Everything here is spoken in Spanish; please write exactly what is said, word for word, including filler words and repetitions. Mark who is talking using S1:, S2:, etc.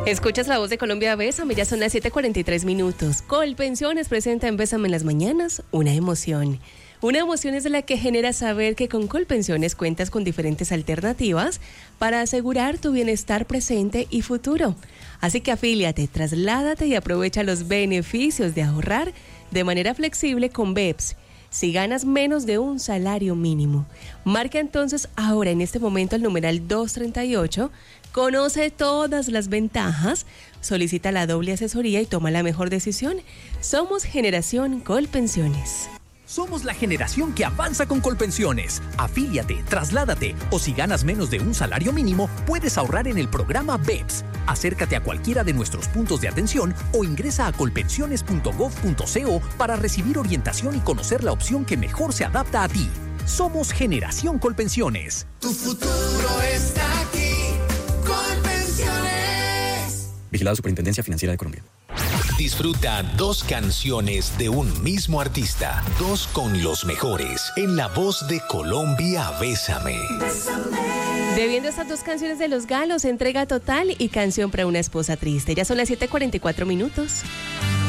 S1: Escuchas La Voz de Colombia, Bésame, ya son las siete cuarenta y tres minutos. Colpensiones presenta en Bésame en las mañanas una emoción. Una emoción es de la que genera saber que con Colpensiones cuentas con diferentes alternativas para asegurar tu bienestar presente y futuro. Así que afíliate, trasládate y aprovecha los beneficios de ahorrar de manera flexible con B E P S. Si ganas menos de un salario mínimo, marca entonces ahora en este momento el numeral doscientos treinta y ocho, conoce todas las ventajas, solicita la doble asesoría y toma la mejor decisión. Somos Generación Colpensiones.
S2: Somos la generación que avanza con Colpensiones. Afíliate, trasládate o si ganas menos de un salario mínimo, puedes ahorrar en el programa B E P S. Acércate a cualquiera de nuestros puntos de atención o ingresa a colpensiones punto gov punto co para recibir orientación y conocer la opción que mejor se adapta a ti. Somos Generación Colpensiones.
S3: Tu futuro está aquí. Colpensiones.
S4: Vigilado Superintendencia Financiera de Colombia.
S5: Disfruta dos canciones de un mismo artista, dos con los mejores, en La Voz de Colombia, Bésame.
S1: Debiendo estas dos canciones de Los Galos, Entrega Total y Canción para una esposa triste. Ya son las siete cuarenta y cuatro minutos.